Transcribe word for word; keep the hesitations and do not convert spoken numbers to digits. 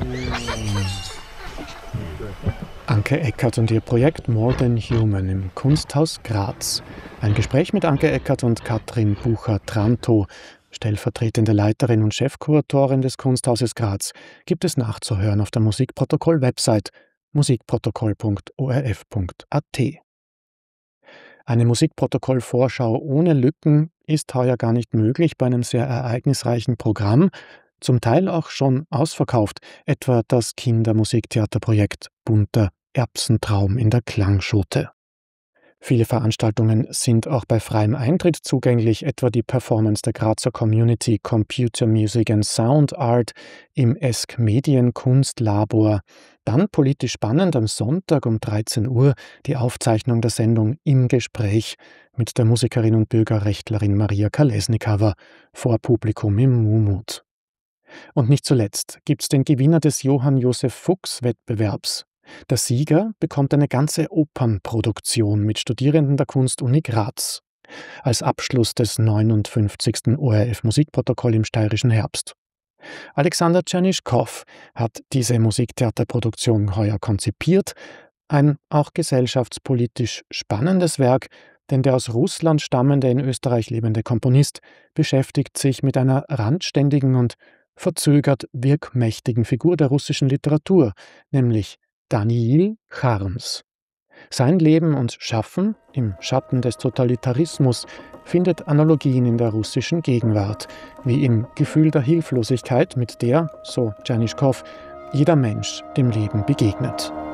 Anke Eckert und ihr Projekt More Than Human im Kunsthaus Graz. Ein Gespräch mit Anke Eckert und Katrin Bucher-Trantow, stellvertretende Leiterin und Chefkuratorin des Kunsthauses Graz, gibt es nachzuhören auf der Musikprotokoll-Website musikprotokoll punkt o r f punkt a t. Eine Musikprotokoll-Vorschau ohne Lücken ist heuer gar nicht möglich bei einem sehr ereignisreichen Programm, zum Teil auch schon ausverkauft, etwa das Kindermusiktheaterprojekt Bunter Erbsentraum in der Klangschote. Viele Veranstaltungen sind auch bei freiem Eintritt zugänglich, etwa die Performance der Grazer Community Computer Music and Sound Art im E S C Medien-Kunstlabor. Dann politisch spannend am Sonntag um dreizehn Uhr die Aufzeichnung der Sendung Im Gespräch mit der Musikerin und Bürgerrechtlerin Maria Kolesnikava vor Publikum im Mumut. Und nicht zuletzt gibt's den Gewinner des Johann-Josef-Fuchs-Wettbewerbs. Der Sieger bekommt eine ganze Opernproduktion mit Studierenden der Kunst-Uni Graz. Als Abschluss des neunundfünfzigsten O R F-Musikprotokoll im steirischen Herbst. Alexander Tschernyschow hat diese Musiktheaterproduktion heuer konzipiert. Ein auch gesellschaftspolitisch spannendes Werk, denn der aus Russland stammende, in Österreich lebende Komponist beschäftigt sich mit einer randständigen und verzögert wirkmächtigen Figur der russischen Literatur, nämlich Daniil Charms. Sein Leben und Schaffen im Schatten des Totalitarismus findet Analogien in der russischen Gegenwart, wie im Gefühl der Hilflosigkeit, mit der, so Tschernyschow, jeder Mensch dem Leben begegnet.